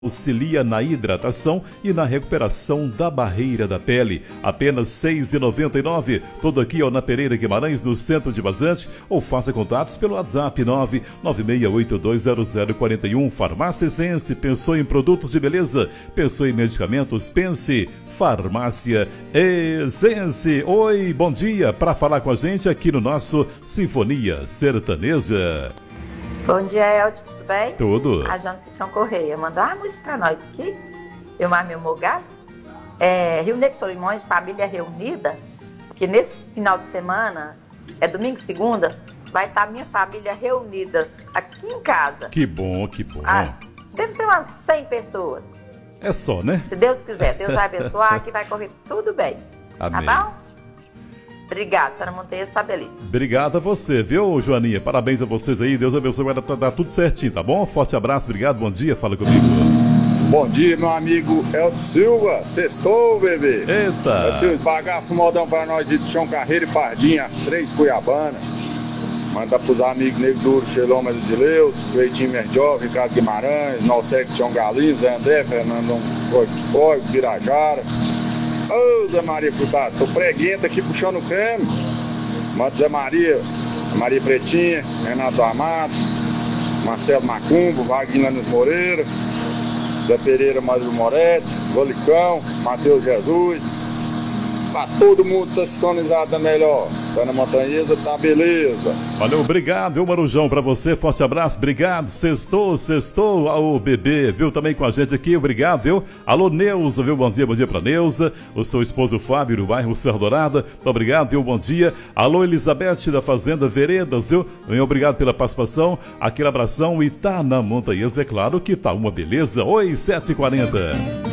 Auxilia na hidratação e na recuperação da barreira da pele. Apenas R$ 6,99. Tudo aqui na Pereira Guimarães, no centro de Vazante. Ou faça contatos pelo WhatsApp 996820041. Farmácia Essence. Pensou em produtos de beleza? Pensou em medicamentos? Pense Farmácia Essence. Oi, bom dia. Para falar com a gente aqui no nosso Sinfonia Sertaneja. Bom dia, Elton, tudo bem? Tudo. A João Correia mandou uma música pra nós aqui. Eu meu Mogado. Rio Negro Solimões, família reunida. Que nesse final de semana, domingo e segunda, vai estar minha família reunida aqui em casa. Que bom, que bom. Deve ser umas 100 pessoas. É só, né? Se Deus quiser, Deus vai abençoar, que vai correr tudo bem. Amém. Tá bom? Obrigada, Sara Monteiro Sabelito. Obrigado a você, viu, Joaninha? Parabéns a vocês aí. Deus abençoe, vai dar tudo certinho, tá bom? Forte abraço, obrigado, bom dia, fala comigo. Bom dia, meu amigo Elton Silva. Sextou, bebê. Eita! Elton Silva, bagaço modão pra nós de Chão Carreiro e Pardinha, as 3 Cuiabanas. Manda pros amigos Nego Duro, Xelômetro de Leus, Cleitinho Merdió, Ricardo Guimarães, Nalsec, Tião Galinho, Zé André, Fernandão Cóigo, Pirajara. Ô, Zé Maria Frutado, tô preguenta aqui puxando o creme. Manda Zé Maria Pretinha, Renato Amado, Marcelo Macumbo, Wagner Moreira, Zé Pereira Maduro Moretti, Golicão, Matheus Jesus. Pra todo mundo tá sintonizado melhor. Tá na Montanhesa, tá beleza. Valeu, obrigado, viu, Marujão, pra você, forte abraço, obrigado, sextou, ao bebê, viu, também com a gente aqui, obrigado, viu, alô, Neuza, viu, bom dia pra Neuza, o seu esposo Fábio, do bairro Serra Dourada, muito obrigado, viu, bom dia, alô, Elizabeth, da Fazenda Veredas, viu, bem, obrigado pela participação, aquele abração, e tá na Montanhesa, é claro que tá uma beleza, oi, 7h40.